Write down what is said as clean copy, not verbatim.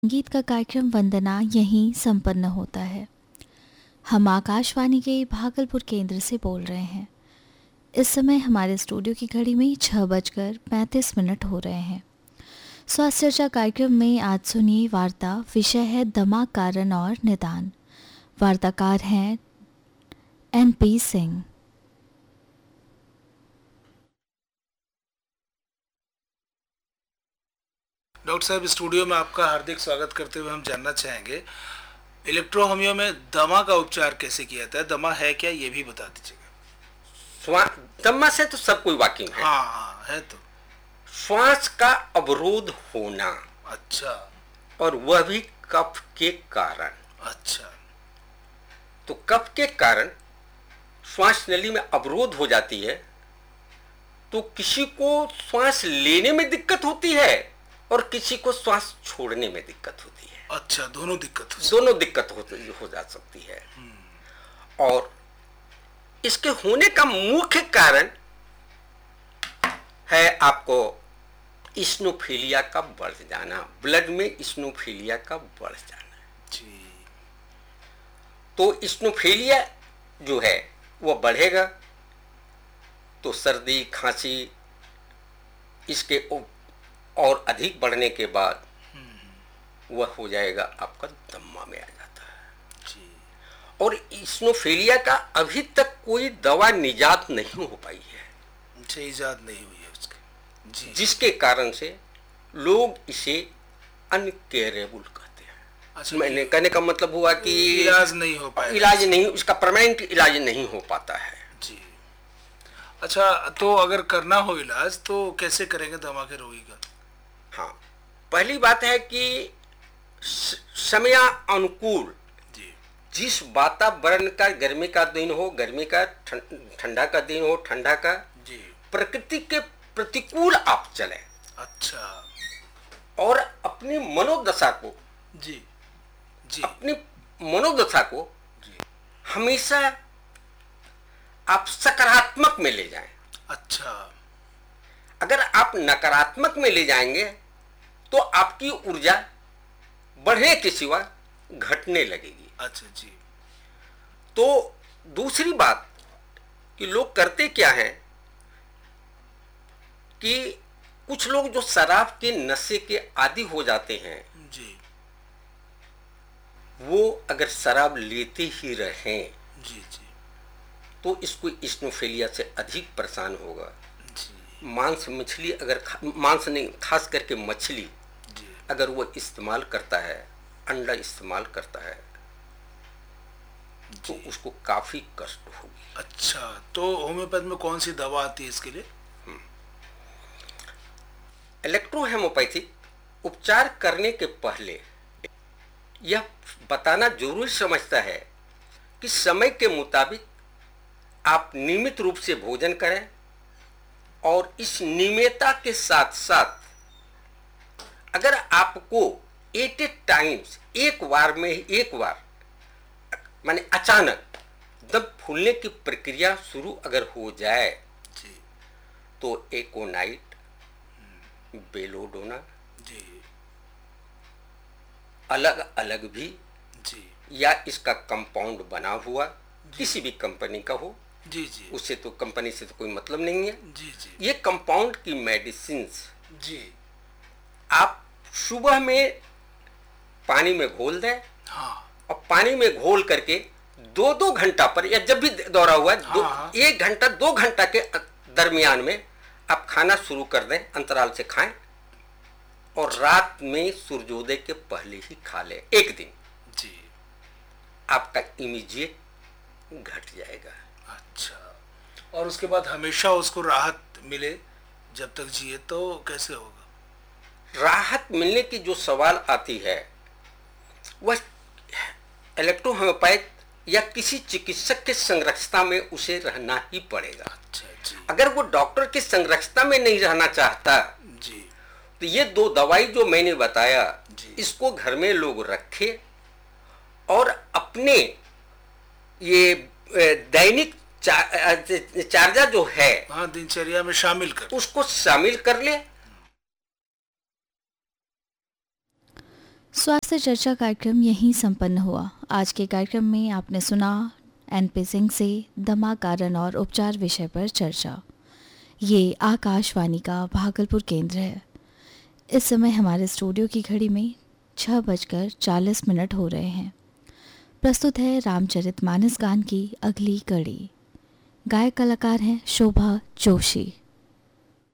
संगीत का कार्यक्रम वंदना यहीं संपन्न होता है। हम आकाशवाणी के भागलपुर केंद्र से बोल रहे हैं। इस समय हमारे स्टूडियो की घड़ी में 6:35 हो रहे हैं। स्वास्थ्य चर्चा कार्यक्रम में आज सुनिए वार्ता। विषय है दमा कारण और निदान। वार्ताकार हैं NP सिंह। डॉक्टर साहब, स्टूडियो में आपका हार्दिक स्वागत करते हुए हम जानना चाहेंगे, इलेक्ट्रोहोमियो में दमा का उपचार कैसे किया जाता है? दमा है क्या, ये भी बता दीजिएगा। दमा से तो सब कोई वाकिफ है। हाँ, है तो। श्वास का अवरोध होना। अच्छा। और वह भी कफ के कारण। अच्छा। तो कफ के कारण श्वास नली में अवरोध हो जाती है, तो किसी को श्वास लेने में दिक्कत होती है और किसी को श्वास छोड़ने में दिक्कत होती है। अच्छा, दोनों दिक्कत हो जा सकती है। और इसके होने का मुख्य कारण है आपको इस्नोफिलिया का बढ़ जाना, ब्लड में इस्नोफिलिया का बढ़ जाना जी। तो इस्नोफिलिया जो है वह बढ़ेगा तो सर्दी खांसी इसके और अधिक बढ़ने के बाद वह हो जाएगा आपका दमा में आ जाता है जी। और इस्नोफिलिया का अभी तक कोई दवा निजात नहीं हो पाई है। अच्छा, इजाद नहीं हुई है उसकी जी। जिसके कारण से लोग इसे अनकेयरेबल कहते हैं। अच्छा, मैंने कहने का मतलब हुआ कि इलाज नहीं हो पाया, इलाज नहीं, उसका परमानेंट इलाज नहीं हो पाता है जी। अच्छा, तो अगर करना हो इलाज तो कैसे करेंगे दमा के रोगी का? हाँ, पहली बात है कि समय अनुकूल जी। जिस वातावरण का, गर्मी का दिन हो गर्मी का, ठंडा का दिन हो ठंडा का, जी। प्रकृति के प्रतिकूल आप चले। अच्छा। और अपनी मनोदशा को जी जी अपनी मनोदशा को जी हमेशा आप सकारात्मक में ले जाएं। अच्छा। अगर आप नकारात्मक में ले जाएंगे तो आपकी ऊर्जा बढ़ने के सिवा घटने लगेगी। अच्छा जी। तो दूसरी बात कि लोग करते क्या हैं कि कुछ लोग जो शराब के नशे के आदी हो जाते हैं जी वो अगर शराब लेते ही रहें जी जी तो इसको इस्नोफिलिया से अधिक परेशान होगा जी। मांस मछली अगर मांस नहीं, खास करके मछली जी। अगर वो इस्तेमाल करता है, अंडा इस्तेमाल करता है तो उसको काफी कष्ट होगी। अच्छा, तो होम्योपैथ में कौन सी दवा आती है इसके लिए? इलेक्ट्रोहेमोपैथिक उपचार करने के पहले यह बताना जरूरी समझता है कि समय के मुताबिक आप नियमित रूप से भोजन करें और इस नियमितता के साथ साथ अगर आपको एट ए टाइम्स एक बार माने अचानक दम फूलने की प्रक्रिया शुरू अगर हो जाए जी तो एकोनाइट, बेलोडोना जी अलग अलग भी जी या इसका कंपाउंड बना हुआ किसी भी कंपनी का हो जी जी उससे तो कंपनी से तो कोई मतलब नहीं है। जी जी ये कंपाउंड की मेडिसिन्स जी आप सुबह में पानी में घोल दें। हाँ। और पानी में घोल करके 2-2 घंटा पर या जब भी दौरा हुआ हाँ। 1 घंटा 2 घंटा के दरमियान में आप खाना शुरू कर दें, अंतराल से खाएं और रात में सूर्योदय के पहले ही खा लें। एक दिन जी आपका इमीडिएट घट जाएगा। अच्छा, और उसके बाद हमेशा उसको राहत मिले जब तक जिए तो कैसे होगा? राहत मिलने की जो सवाल आती है वह इलेक्ट्रोहोम्योपैथ या किसी चिकित्सक के संरक्षता में उसे रहना ही पड़ेगा। अच्छा जी। अगर वो डॉक्टर की संरक्षता में नहीं रहना चाहता जी तो ये 2 दवाई जो मैंने बताया जी। इसको घर में लोग रखे और अपने ये दैनिक चार्जा जो है हाँ, दिनचर्या में शामिल कर उसको शामिल कर ले। स्वास्थ्य चर्चा कार्यक्रम यहीं संपन्न हुआ। आज के कार्यक्रम में आपने सुना एनपी सिंह से दमा कारण और उपचार विषय पर चर्चा। ये आकाशवाणी का भागलपुर केंद्र है। इस समय हमारे स्टूडियो की घड़ी में 6:40 हो रहे हैं। प्रस्तुत है रामचरितमानस गान की अगली कड़ी। गायक कलाकार हैं शोभा जोशी।